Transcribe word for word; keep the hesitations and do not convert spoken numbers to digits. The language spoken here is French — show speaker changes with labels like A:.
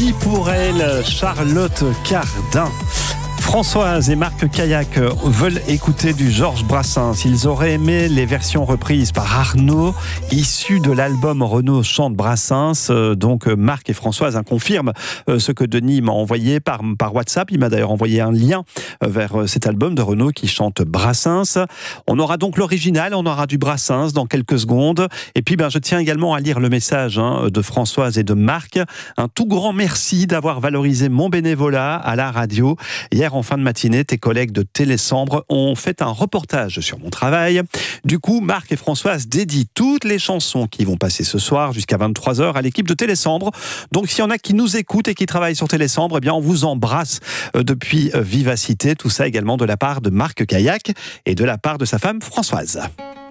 A: Vie pour elle, Charlotte Cardin. Françoise et Marc Caillac veulent écouter du Georges Brassens. Ils auraient aimé les versions reprises par Arnaud, issues de l'album Renaud chante Brassens. Donc Marc et Françoise hein, confirment ce que Denis m'a envoyé par, par WhatsApp. Il m'a d'ailleurs envoyé un lien vers cet album de Renaud qui chante Brassens. On aura donc l'original, on aura du Brassens dans quelques secondes. Et puis ben, je tiens également à lire le message hein, de Françoise et de Marc. Un tout grand merci d'avoir valorisé mon bénévolat à la radio. Hier, en fin de matinée, tes collègues de Télésambre ont fait un reportage sur mon travail. Du coup, Marc et Françoise dédient toutes les chansons qui vont passer ce soir jusqu'à vingt-trois heures à l'équipe de Télésambre. Donc, s'il y en a qui nous écoutent et qui travaillent sur Télésambre, eh bien, on vous embrasse depuis Vivacité. Tout ça également de la part de Marc Caillac et de la part de sa femme Françoise.